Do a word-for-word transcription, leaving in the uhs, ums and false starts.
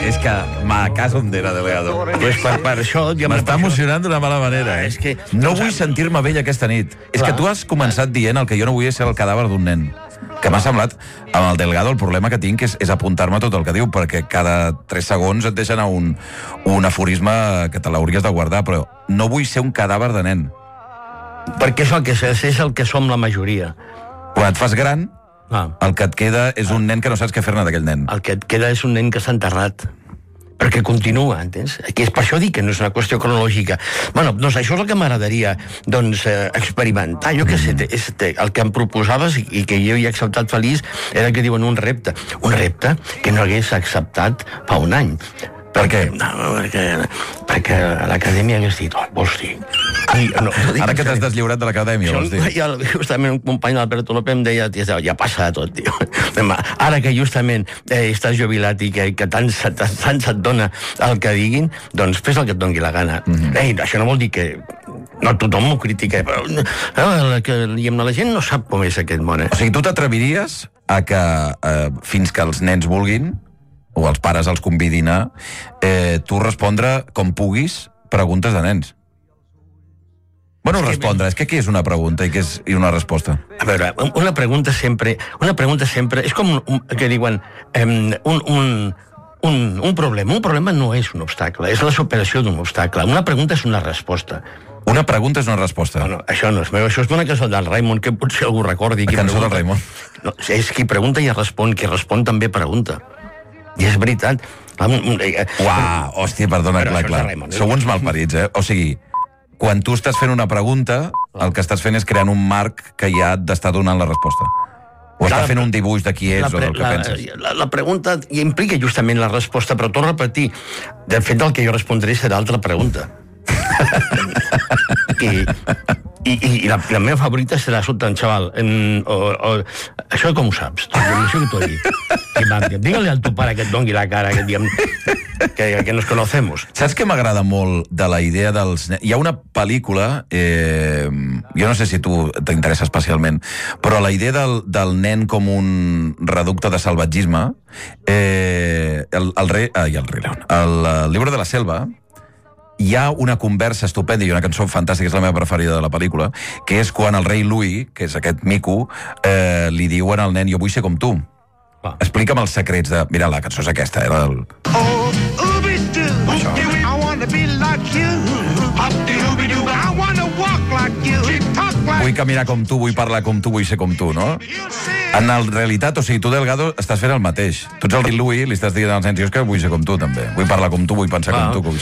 és que ma casa on era, Delgado. Pues per, per això... M'està emocionant d'una mala manera, eh? És que... No vull sentir-me vell aquesta nit. És que tu has començat dient el que jo no vull ser el cadàver d'un nen. Que m'ha semblat, amb el Delgado, el problema que tinc és, és apuntar-me tot el que diu, perquè cada tres segons et deixen a un, un aforisme que te l'hauries de guardar, però no vull ser un cadàver de nen. Perquè és el que, és el que som la majoria. Quan et fas gran, ah. el que et queda és un nen que no saps què fer-ne d'aquell nen. El que et queda és un nen que s'ha enterrat. Perquè continua, entens? Que és per això dic que no és una qüestió cronològica. Bueno, doncs això és el que m'agradaria doncs, eh, experimentar. Jo què sé, és, el que em proposaves i que jo hi he acceptat feliç era el que diuen un repte. Un repte que no hagués acceptat fa un any. Per què? No, perquè, perquè a l'acadèmia hagués dit, oh, vols dir? Ai, no, no Ara que t'has deslliurat de l'acadèmia, vols dir? Ja, justament un company, l'Alberto López, em deia, tia, ja passa tot, tio. Ara que justament eh, estàs jubilat i que, que tant, tant, tant se't dona el que diguin, doncs fes el que et doni la gana. Mm-hmm. Ei, això no vol dir que... No tothom m'ho critica, però eh, que, la gent no sap com és aquest món. Eh? O sigui, tu t'atreviries a que, eh, fins que els nens vulguin, o els pares els convidin a, eh, tu respondre com puguis preguntes de nens. Bueno, respondre, és que què és una pregunta i què és i una resposta? A veure, una pregunta sempre, una pregunta sempre, és com un, un, que diuen, um, un, un, un, un problema. Un problema no és un obstacle, és la superació d'un obstacle. Una pregunta és una resposta. Una pregunta és una resposta. No, no, això no és meu, això és una cançó del Raimon, que potser algú recordi. La cançó del Raimon? No, és qui pregunta i respon, qui respon també pregunta. I és veritat. Uau, hòstia, perdona, clar, clar. Sou uns malparits, eh? O sigui, quan tu estàs fent una pregunta, el que estàs fent és creant un marc que ja t'està donant la resposta. O està fent un dibuix de qui ets o del que penses. La, la pregunta implica justament la resposta, però torno a repetir, de fet el que jo respondré serà altra pregunta. I... I, i, i la, la meva favorita serà sota en xaval. En, o, o, això com ho saps? Això que t'ho he dit. Dígale al tu pare que et dongui la cara, que, diguem, que, que nos conocemos. Saps què m'agrada molt de la idea dels... Hi ha una pel·lícula, eh, jo no sé si tu t'interessa especialment, però la idea del, del nen com un reducte de salvatgisme, eh, el, el rei... Ai, el rei León. El, el llibre de la selva, hi ha una conversa estupenda i una cançó fantàstica, és la meva preferida de la pel·lícula, que és quan el rei Louis, que és aquest mico, eh, li diuen al nen, jo vull ser com tu. Ah. Explica'm els secrets de... Mira, la cançó és aquesta, eh? El... Oh, Ubi-doo, I wanna be like you. Hop-de-Ubi-doo, I wanna walk like you. Talk like... Vull caminar com tu, vull parlar com tu, vull ser com tu, no? En realitat, o sigui, tu, Delgado, estàs fent el mateix. Tu ets el rei Louis, li estàs dient als nens, jo és que vull ser com tu, també. Vull parlar com tu, vull pensar ah. com tu.